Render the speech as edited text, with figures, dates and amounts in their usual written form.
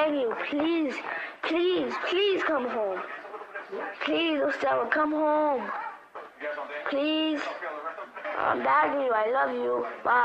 begging you, please, please, please come home. Please, Ostella, come home. Please. I'm begging you. I love you. Bye.